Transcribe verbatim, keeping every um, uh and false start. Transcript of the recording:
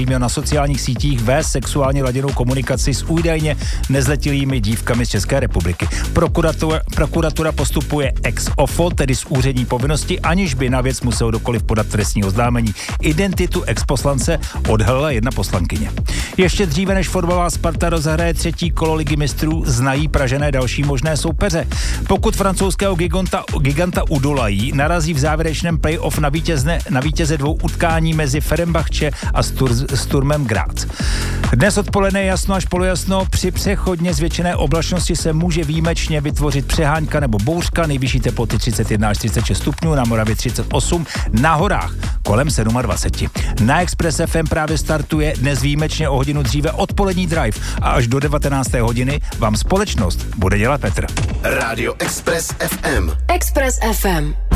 měl na sociálních sítích vést sexuálně laděnou komunikaci s údajně nezletilými dívkami z České republiky. Prokuratura, prokuratura postupuje ex ofo, tedy z úřední povinnosti, aniž by na věc musel kdokoliv podat trestní oznámení. Identitu exposlance odhalila jedna poslankyně. Ještě dříve, než fotbalová Sparta rozehraje třetí kolo ligy mistrů, znají Pražané další možné soupeře. Pokud francouzského giganta, giganta udolají, narazí v závěrečném play-off na, vítězne, na vítěze dvou utkání mezi Fenerbahče a Stur, Sturmem Graz. Dnes odpoledne jasno až polojasno, při přechodně zvětšené oblačnosti se může výjimečně vytvořit přehánka nebo bouřka, nejvyšší teploty třicet jedna až třicet šest stupňů, na Moravě třicet osm, na horách kolem dvacet sedm. Na Express F M právě startuje dnes výjimečně o hodinu dříve odpolední drive a až do devatenácté hodiny vám společnost bude dělat Petr. Rádio Express F M. Express F M.